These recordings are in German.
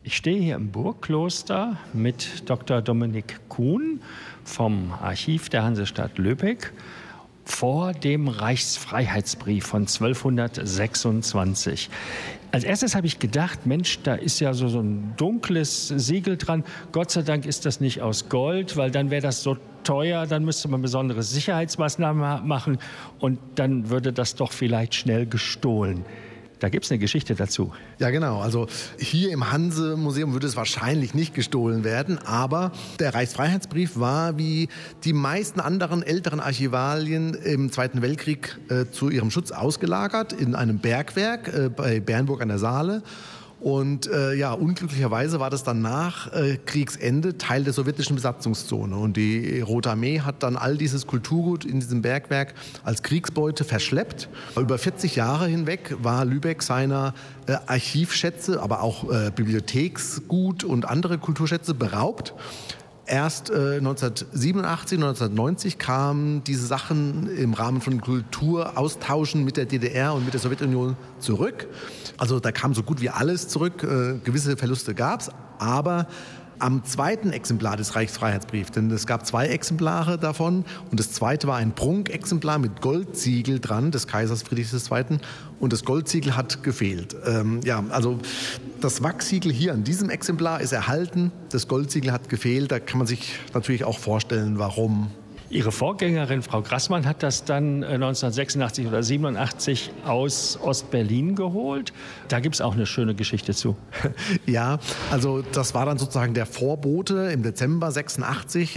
Ich stehe hier im Burgkloster mit Dr. Dominik Kuhn vom Archiv der Hansestadt Lübeck vor dem Reichsfreiheitsbrief von 1226. Als erstes habe ich gedacht, Mensch, da ist ja so ein dunkles Siegel dran. Gott sei Dank ist das nicht aus Gold, weil dann wäre das so teuer, dann müsste man besondere Sicherheitsmaßnahmen machen und dann würde das doch vielleicht schnell gestohlen. Da gibt es eine Geschichte dazu. Ja, genau. Also hier im Hanse-Museum würde es wahrscheinlich nicht gestohlen werden, aber der Reichsfreiheitsbrief war wie die meisten anderen älteren Archivalien im Zweiten Weltkrieg zu ihrem Schutz ausgelagert in einem Bergwerk bei Bernburg an der Saale. Und unglücklicherweise war das dann nach Kriegsende Teil der sowjetischen Besatzungszone. Und die Rote Armee hat dann all dieses Kulturgut in diesem Bergwerk als Kriegsbeute verschleppt. Über 40 Jahre hinweg war Lübeck seiner Archivschätze, aber auch Bibliotheksgut und andere Kulturschätze beraubt. Erst 1987, 1990 kamen diese Sachen im Rahmen von Kulturaustauschen mit der DDR und mit der Sowjetunion zurück. Also da kam so gut wie alles zurück. Gewisse Verluste gab es, aber am zweiten Exemplar des Reichsfreiheitsbriefs, denn es gab 2 Exemplare davon und das zweite war ein Prunkexemplar mit Goldziegel dran des Kaisers Friedrichs II. Und das Goldziegel hat gefehlt. Also das Wachsiegel hier an diesem Exemplar ist erhalten, das Goldziegel hat gefehlt. Da kann man sich natürlich auch vorstellen, warum. Ihre Vorgängerin, Frau Grassmann, hat das dann 1986 oder 87 aus Ostberlin geholt. Da gibt es auch eine schöne Geschichte zu. Ja, also das war dann sozusagen der Vorbote im Dezember 86.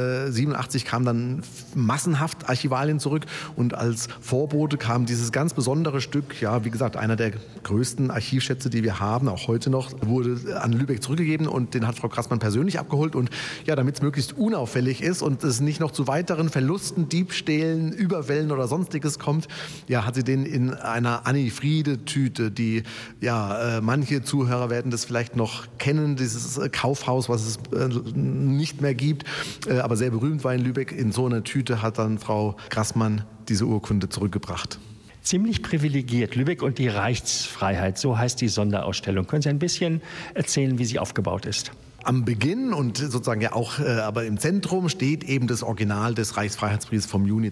87 kamen dann massenhaft Archivalien zurück und als Vorbote kam dieses ganz besondere Stück, ja, wie gesagt, einer der größten Archivschätze, die wir haben, auch heute noch, wurde an Lübeck zurückgegeben und den hat Frau Grassmann persönlich abgeholt. Und ja, damit es möglichst unauffällig ist und es nicht noch zu weiteren Verlusten, Diebstählen, Überfällen oder sonstiges kommt, ja, hat sie den in einer Anni-Friede-Tüte, die, manche Zuhörer werden das vielleicht noch kennen, dieses Kaufhaus, was es nicht mehr gibt, aber sehr berühmt war in Lübeck. In so einer Tüte hat dann Frau Grassmann diese Urkunde zurückgebracht. Ziemlich privilegiert, Lübeck und die Reichsfreiheit, so heißt die Sonderausstellung. Können Sie ein bisschen erzählen, wie sie aufgebaut ist? Am Beginn und sozusagen ja auch aber im Zentrum steht eben das Original des Reichsfreiheitsbriefs vom Juni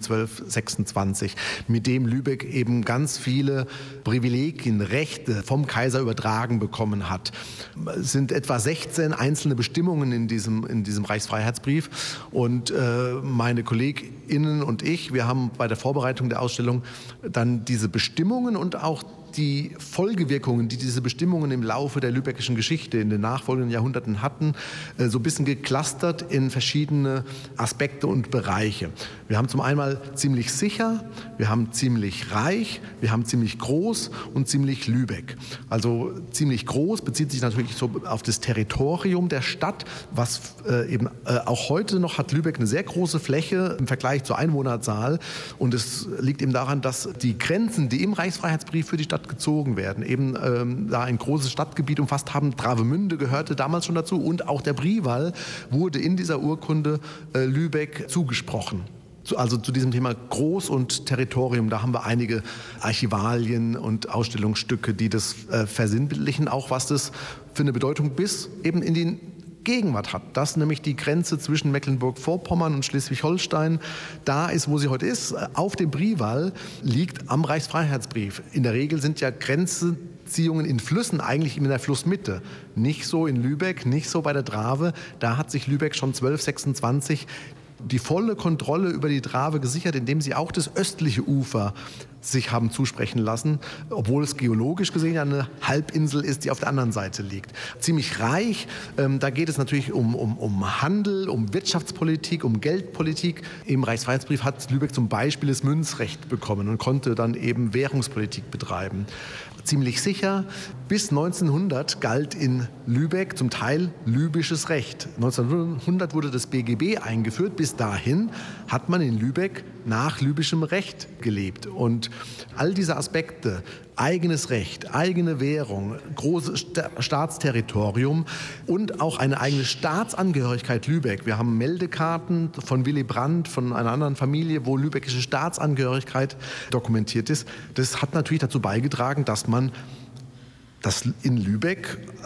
1226, mit dem Lübeck eben ganz viele Privilegien, Rechte vom Kaiser übertragen bekommen hat. Es sind etwa 16 einzelne Bestimmungen in diesem Reichsfreiheitsbrief und meine KollegInnen und ich, wir haben bei der Vorbereitung der Ausstellung dann diese Bestimmungen und auch die Folgewirkungen, die diese Bestimmungen im Laufe der lübeckischen Geschichte in den nachfolgenden Jahrhunderten hatten, so ein bisschen geclustert in verschiedene Aspekte und Bereiche. Wir haben zum einen ziemlich sicher, wir haben ziemlich reich, wir haben ziemlich groß und ziemlich Lübeck. Also ziemlich groß bezieht sich natürlich so auf das Territorium der Stadt, was auch heute noch hat Lübeck eine sehr große Fläche im Vergleich zur Einwohnerzahl. Und es liegt eben daran, dass die Grenzen, die im Reichsfreiheitsbrief für die Stadt gezogen werden, eben da ein großes Stadtgebiet umfasst haben. Travemünde gehörte damals schon dazu und auch der Briewall wurde in dieser Urkunde Lübeck zugesprochen. Also zu diesem Thema Groß- und Territorium, da haben wir einige Archivalien und Ausstellungsstücke, die das versinnbildlichen, auch was das für eine Bedeutung bis eben in die Gegenwart hat, dass nämlich die Grenze zwischen Mecklenburg-Vorpommern und Schleswig-Holstein da ist, wo sie heute ist. Auf dem Briewall liegt am Reichsfreiheitsbrief. In der Regel sind ja Grenzziehungen in Flüssen eigentlich in der Flussmitte. Nicht so in Lübeck, nicht so bei der Trave. Da hat sich Lübeck schon 1226 die volle Kontrolle über die Trave gesichert, indem sie auch das östliche Ufer sich haben zusprechen lassen, obwohl es geologisch gesehen ja eine Halbinsel ist, die auf der anderen Seite liegt. Ziemlich reich, da geht es natürlich um Handel, um Wirtschaftspolitik, um Geldpolitik. Im Reichsfreiheitsbrief hat Lübeck zum Beispiel das Münzrecht bekommen und konnte dann eben Währungspolitik betreiben. Ziemlich sicher, bis 1900 galt in Lübeck zum Teil lübisches Recht. 1900 wurde das BGB eingeführt. Bis dahin hat man in Lübeck nach lübischem Recht gelebt. Und all diese Aspekte, eigenes Recht, eigene Währung, großes Staatsterritorium und auch eine eigene Staatsangehörigkeit Lübeck. Wir haben Meldekarten von Willy Brandt, von einer anderen Familie, wo lübeckische Staatsangehörigkeit dokumentiert ist. Das hat natürlich dazu beigetragen, dass in Lübeck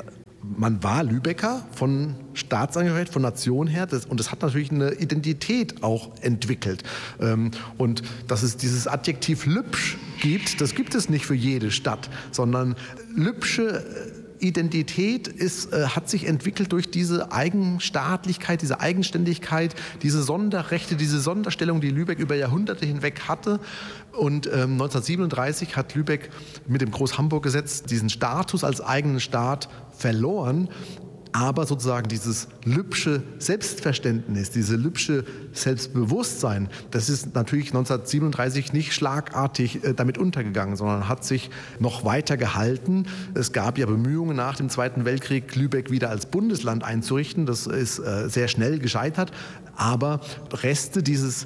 man war Lübecker von Staatsangehörigkeit, von Nation her, und das hat natürlich eine Identität auch entwickelt. Und dass es dieses Adjektiv Lübsch gibt, das gibt es nicht für jede Stadt, sondern Lübsche Identität hat sich entwickelt durch diese Eigenstaatlichkeit, diese Eigenständigkeit, diese Sonderrechte, diese Sonderstellung, die Lübeck über Jahrhunderte hinweg hatte. Und 1937 hat Lübeck mit dem Groß-Hamburg-Gesetz diesen Status als eigenen Staat verloren. Aber sozusagen dieses lübsche Selbstverständnis, diese lübsche Selbstbewusstsein, das ist natürlich 1937 nicht schlagartig damit untergegangen, sondern hat sich noch weiter gehalten. Es gab ja Bemühungen nach dem Zweiten Weltkrieg, Lübeck wieder als Bundesland einzurichten. Das ist sehr schnell gescheitert. Aber Reste dieses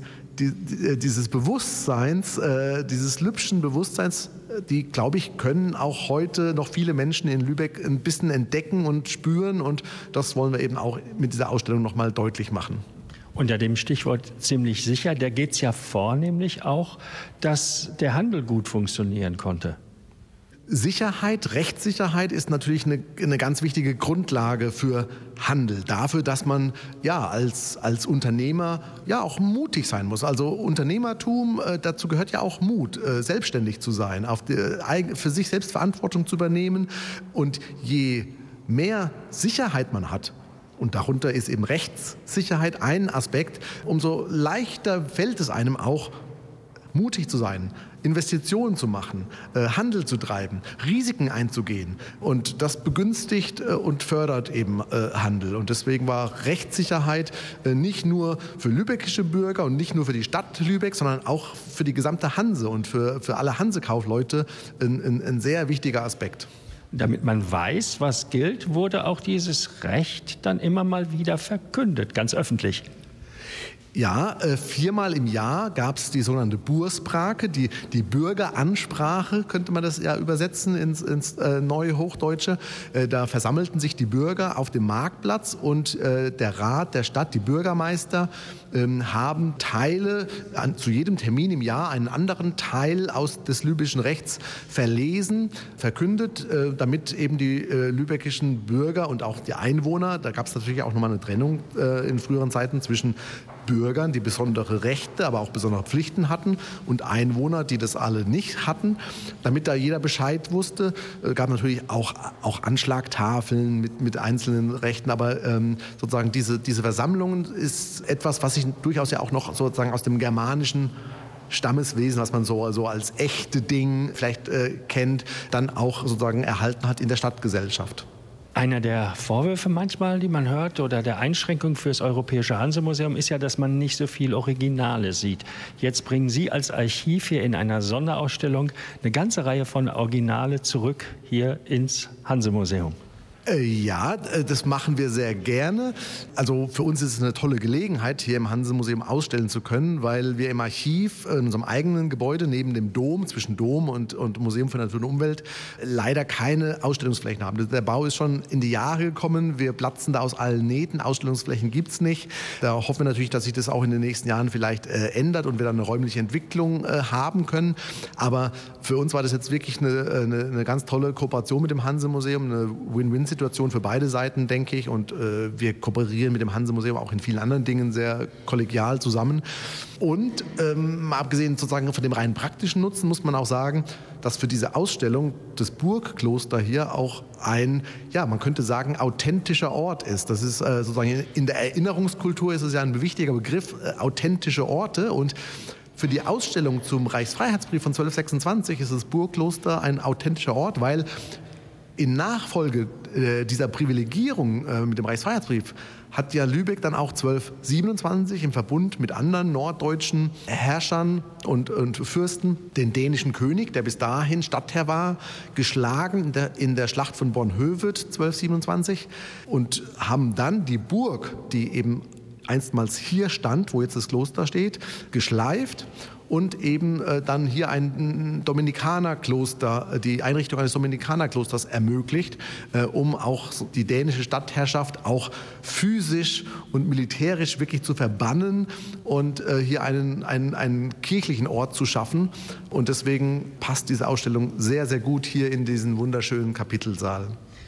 Bewusstseins, dieses lübschen Bewusstseins, die, glaube ich, können auch heute noch viele Menschen in Lübeck ein bisschen entdecken und spüren. Und das wollen wir eben auch mit dieser Ausstellung noch mal deutlich machen. Unter dem Stichwort ziemlich sicher, da geht es ja vornehmlich auch, dass der Handel gut funktionieren konnte. Sicherheit, Rechtssicherheit ist natürlich eine ganz wichtige Grundlage für Handel. Dafür, dass man ja als Unternehmer ja auch mutig sein muss. Also Unternehmertum, dazu gehört ja auch Mut, selbstständig zu sein, für sich selbst Verantwortung zu übernehmen. Und je mehr Sicherheit man hat, und darunter ist eben Rechtssicherheit ein Aspekt, umso leichter fällt es einem auch, mutig zu sein, Investitionen zu machen, Handel zu treiben, Risiken einzugehen. Und das begünstigt und fördert eben Handel. Und deswegen war Rechtssicherheit nicht nur für lübeckische Bürger und nicht nur für die Stadt Lübeck, sondern auch für die gesamte Hanse und für alle Hansekaufleute ein sehr wichtiger Aspekt. Damit man weiß, was gilt, wurde auch dieses Recht dann immer mal wieder verkündet, ganz öffentlich. Ja, 4-mal im Jahr gab es die sogenannte Bursprake, die Bürgeransprache, könnte man das ja übersetzen ins Neuhochdeutsche. Da versammelten sich die Bürger auf dem Marktplatz und der Rat der Stadt, die Bürgermeister, haben Teile, zu jedem Termin im Jahr einen anderen Teil des lübeckischen Rechts verlesen, verkündet, damit eben die lübeckischen Bürger und auch die Einwohner, da gab es natürlich auch nochmal eine Trennung in früheren Zeiten zwischen Bürgern, die besondere Rechte, aber auch besondere Pflichten hatten, und Einwohner, die das alle nicht hatten. Damit da jeder Bescheid wusste, gab natürlich auch Anschlagtafeln mit einzelnen Rechten, aber sozusagen diese Versammlungen ist etwas, was sich durchaus ja auch noch sozusagen aus dem germanischen Stammeswesen, was man so als echte Ding vielleicht kennt, dann auch sozusagen erhalten hat in der Stadtgesellschaft. Einer der Vorwürfe manchmal, die man hört, oder der Einschränkung für das Europäische Hansemuseum ist ja, dass man nicht so viel Originale sieht. Jetzt bringen Sie als Archiv hier in einer Sonderausstellung eine ganze Reihe von Originale zurück hier ins Hansemuseum. Ja, das machen wir sehr gerne. Also für uns ist es eine tolle Gelegenheit, hier im Hansemuseum ausstellen zu können, weil wir im Archiv in unserem eigenen Gebäude neben dem Dom, zwischen Dom und Museum für Natur und Umwelt, leider keine Ausstellungsflächen haben. Der Bau ist schon in die Jahre gekommen. Wir platzen da aus allen Nähten. Ausstellungsflächen gibt es nicht. Da hoffen wir natürlich, dass sich das auch in den nächsten Jahren vielleicht ändert und wir dann eine räumliche Entwicklung haben können. Aber für uns war das jetzt wirklich eine ganz tolle Kooperation mit dem Hansemuseum, eine Win-Win-Situation für beide Seiten, denke ich. Und wir kooperieren mit dem Hansemuseum auch in vielen anderen Dingen sehr kollegial zusammen. Und mal abgesehen sozusagen von dem rein praktischen Nutzen, muss man auch sagen, dass für diese Ausstellung das Burgkloster hier auch ein, ja, man könnte sagen, authentischer Ort ist. Das ist sozusagen in der Erinnerungskultur ist es ja ein wichtiger Begriff, authentische Orte. Und für die Ausstellung zum Reichsfreiheitsbrief von 1226 ist das Burgkloster ein authentischer Ort, weil in Nachfolge dieser Privilegierung mit dem Reichsfreiheitsbrief hat ja Lübeck dann auch 1227 im Verbund mit anderen norddeutschen Herrschern und Fürsten den dänischen König, der bis dahin Stadtherr war, geschlagen in der Schlacht von Bornhöved 1227 und haben dann die Burg, die eben einstmals hier stand, wo jetzt das Kloster steht, geschleift und eben dann hier ein Dominikanerkloster, die Einrichtung eines Dominikanerklosters ermöglicht, um auch die dänische Stadtherrschaft auch physisch und militärisch wirklich zu verbannen und hier einen kirchlichen Ort zu schaffen. Und deswegen passt diese Ausstellung sehr, sehr gut hier in diesen wunderschönen Kapitelsaal.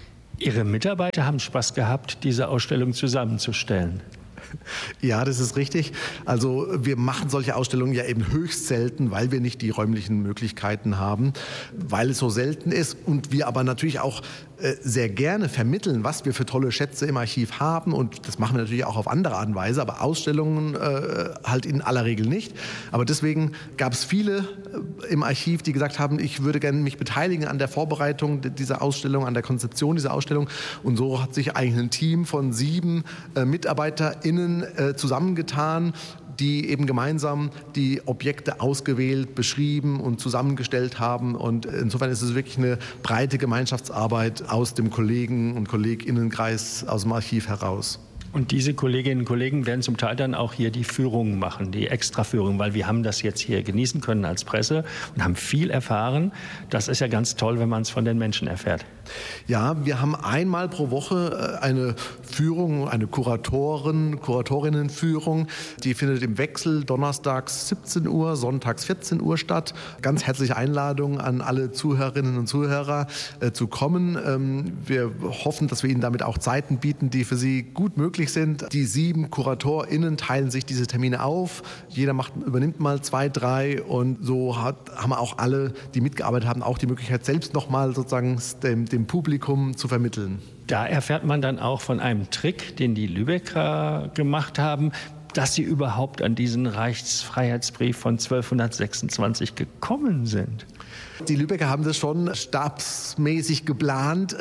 Ihre Mitarbeiter haben Spaß gehabt, diese Ausstellung zusammenzustellen. Ja, das ist richtig. Also wir machen solche Ausstellungen ja eben höchst selten, weil wir nicht die räumlichen Möglichkeiten haben, weil es so selten ist und wir aber natürlich auch sehr gerne vermitteln, was wir für tolle Schätze im Archiv haben, und das machen wir natürlich auch auf andere Art und Weise, aber Ausstellungen halt in aller Regel nicht. Aber deswegen gab es viele im Archiv, die gesagt haben, ich würde gerne mich beteiligen an der Vorbereitung dieser Ausstellung, an der Konzeption dieser Ausstellung, und so hat sich eigentlich ein Team von 7 MitarbeiterInnen zusammengetan, die eben gemeinsam die Objekte ausgewählt, beschrieben und zusammengestellt haben. Und insofern ist es wirklich eine breite Gemeinschaftsarbeit aus dem Kollegen- und Kolleginnenkreis aus dem Archiv heraus. Und diese Kolleginnen und Kollegen werden zum Teil dann auch hier die Führungen machen, die Extraführungen, weil wir haben das jetzt hier genießen können als Presse und haben viel erfahren. Das ist ja ganz toll, wenn man es von den Menschen erfährt. Ja, wir haben einmal pro Woche eine Führung, eine Kuratorinnenführung. Die findet im Wechsel donnerstags 17 Uhr, sonntags 14 Uhr statt. Ganz herzliche Einladung an alle Zuhörerinnen und Zuhörer zu kommen. Wir hoffen, dass wir Ihnen damit auch Zeiten bieten, die für Sie gut möglich sind. Die 7 KuratorInnen teilen sich diese Termine auf. Jeder übernimmt mal 2, 3 und so haben auch alle, die mitgearbeitet haben, auch die Möglichkeit, selbst nochmal sozusagen dem Publikum zu vermitteln. Da erfährt man dann auch von einem Trick, den die Lübecker gemacht haben, dass sie überhaupt an diesen Reichsfreiheitsbrief von 1226 gekommen sind. Die Lübecker haben das schon stabsmäßig geplant.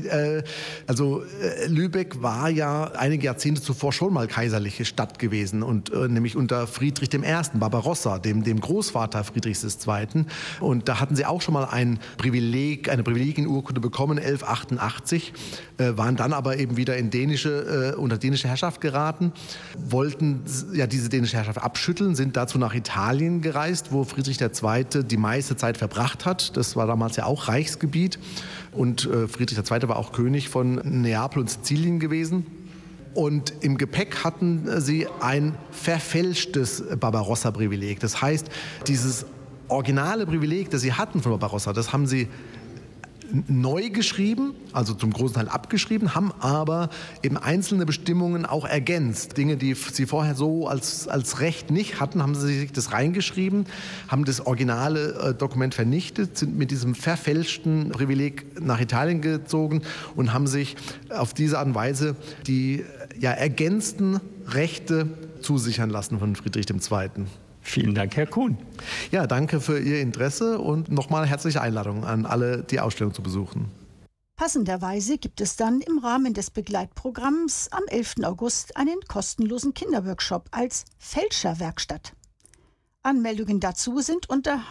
Lübeck war ja einige Jahrzehnte zuvor schon mal kaiserliche Stadt gewesen, und nämlich unter Friedrich I. Barbarossa, dem Großvater Friedrichs II. Und da hatten sie auch schon mal eine Privilegienurkunde bekommen, 1188, waren dann aber eben wieder unter dänische Herrschaft geraten, wollten ja diese dänische Herrschaft abschütteln, sind dazu nach Italien gereist, wo Friedrich II. Die meiste Zeit verbracht hat. Das war damals ja auch Reichsgebiet, und Friedrich II. War auch König von Neapel und Sizilien gewesen. Und im Gepäck hatten sie ein verfälschtes Barbarossa-Privileg. Das heißt, dieses originale Privileg, das sie hatten von Barbarossa, das haben sie neu geschrieben, also zum großen Teil abgeschrieben, haben aber eben einzelne Bestimmungen auch ergänzt. Dinge, die sie vorher so als Recht nicht hatten, haben sie sich das reingeschrieben, haben das originale Dokument vernichtet, sind mit diesem verfälschten Privileg nach Italien gezogen und haben sich auf diese Art und Weise die ergänzten Rechte zusichern lassen von Friedrich II. Vielen Dank, Herr Kuhn. Ja, danke für Ihr Interesse und nochmal herzliche Einladung an alle, die Ausstellung zu besuchen. Passenderweise gibt es dann im Rahmen des Begleitprogramms am 11. August einen kostenlosen Kinderworkshop als Fälscherwerkstatt. Anmeldungen dazu sind unter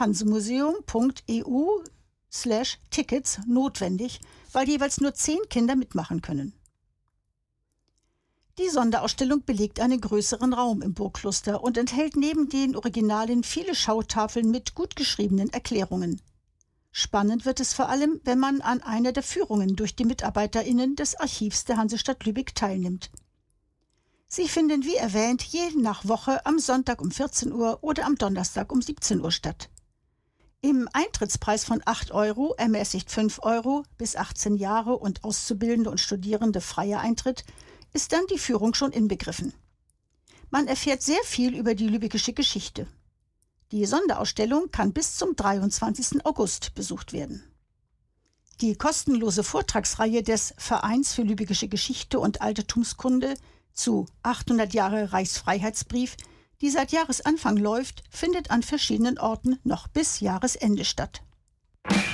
hansemuseum.eu/Tickets notwendig, weil jeweils nur 10 Kinder mitmachen können. Die Sonderausstellung belegt einen größeren Raum im Burgkloster und enthält neben den Originalen viele Schautafeln mit gut geschriebenen Erklärungen. Spannend wird es vor allem, wenn man an einer der Führungen durch die MitarbeiterInnen des Archivs der Hansestadt Lübeck teilnimmt. Sie finden, wie erwähnt, je nach Woche am Sonntag um 14 Uhr oder am Donnerstag um 17 Uhr statt. Im Eintrittspreis von 8 € ermäßigt 5 € bis 18 Jahre und Auszubildende und Studierende freier Eintritt ist dann die Führung schon inbegriffen. Man erfährt sehr viel über die lübeckische Geschichte. Die Sonderausstellung kann bis zum 23. August besucht werden. Die kostenlose Vortragsreihe des Vereins für lübeckische Geschichte und Altertumskunde zu 800 Jahre Reichsfreiheitsbrief, die seit Jahresanfang läuft, findet an verschiedenen Orten noch bis Jahresende statt.